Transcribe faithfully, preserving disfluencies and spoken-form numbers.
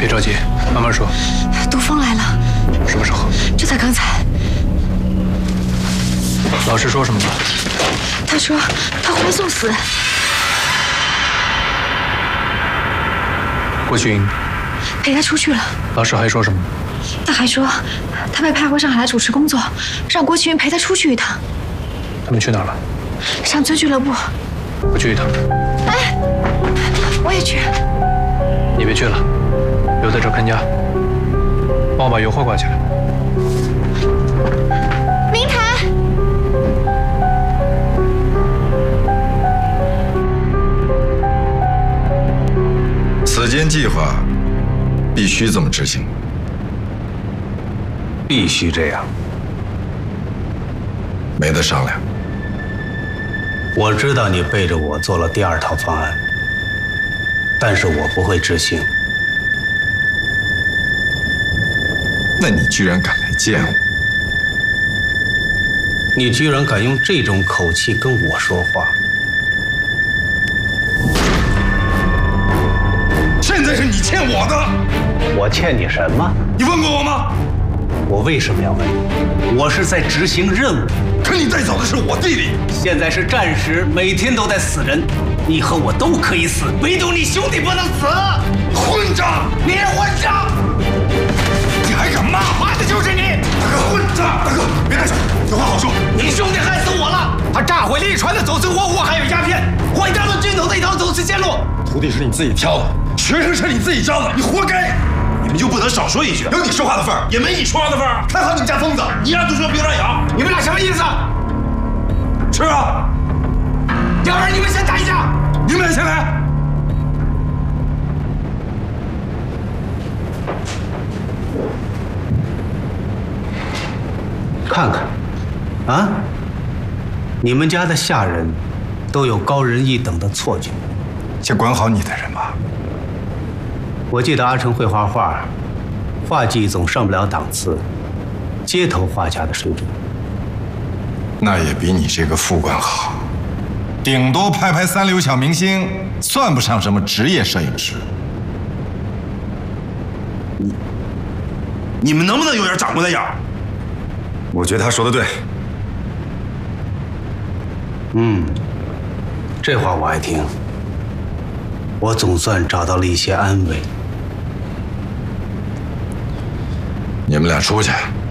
别着急，慢慢说。 杜峰来了。 什么时候？ 就在刚才。 老师说什么了？ 他说他回来送死。 郭群陪他出去了。 老师还说什么？ 他还说他被派回上海来主持工作，让郭群陪他出去一趟。 他们去哪儿了？ 上村俱乐部。 我去一趟。 哎，我也去。 你别去了，留在这儿看家。帮我把油画挂起来。 明台。 此间计划必须这么执行。 必须这样。 没得商量。 我知道你背着我做了第二套方案，但是我不会执行。 那你居然敢来见我？ 你居然敢用这种口气跟我说话？ 现在是你欠我的。 我欠你什么？ 你问过我吗？ 我为什么要问你？我是在执行任务。 可你带走的是我弟弟。 现在是战时，每天都在死人，你和我都可以死，唯独你兄弟不能死。 混账！ 你是混账！ 你还敢骂？ 骂的就是你！ 大哥，混账！大哥，别带走，有话好说。 你兄弟害死我了！他炸毁利川的走私货物，还有鸦片，毁掉了军统的一条走私线路。 徒弟是你自己挑的，学生是你自己招的，你活该！ 你们就不能少说一句？ 有你说话的份儿， 也没你说话的份儿。 看好你们家疯子！ 你让杜说别乱咬， 你们俩什么意思？ 是啊， 要不然你们先打一架。 你们俩先来。 看看，啊，你们家的下人都有高人一等的错觉。 先管好你的人吧。 我记得阿成会画画，画技总上不了档次，街头画家的水准。 那也比你这个副官好，顶多拍拍三流小明星，算不上什么职业摄影师。 你你们能不能有点长官的眼儿？ 我觉得他说的对。 嗯，这话我爱听。我总算找到了一些安慰。 你们俩出去。